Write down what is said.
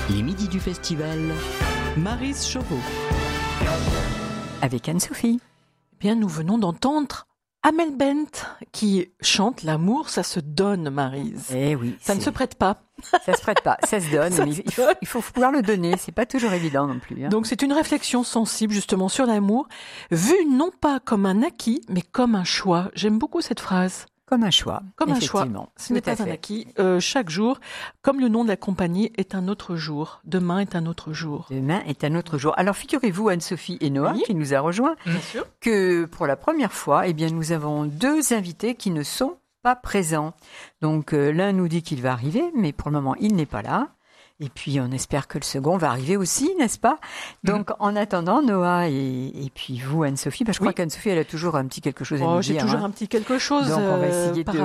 Les midis du festival, Maryse Chauveau. Avec Anne-Sophie. Bien, nous venons d'entendre Amel Bent qui chante l'amour, ça se donne, Maryse. Eh oui. Ça ne se prête pas. Ça se prête pas, ça se donne. Ça mais se il faut pouvoir le donner. C'est pas toujours évident non plus. Hein. Donc c'est une réflexion sensible justement sur l'amour, vu non pas comme un acquis, mais comme un choix. J'aime beaucoup cette phrase. Comme un choix. Comme un choix. Ce n'est pas un acquis. Chaque jour, comme le nom de la compagnie, est un autre jour. Demain est un autre jour. Demain est un autre jour. Alors figurez-vous, Anne-Sophie et Noah, qui nous a rejoints, que pour la première fois, eh bien, nous avons deux invités qui ne sont pas présents. Donc l'un nous dit qu'il va arriver, mais pour le moment, il n'est pas là. Et puis, on espère que le second va arriver aussi, n'est-ce pas? Donc, en attendant, Noah et puis vous, Anne-Sophie, je crois qu'Anne-Sophie, elle a toujours un petit quelque chose à nous dire. J'ai toujours un petit quelque chose donc, on va essayer par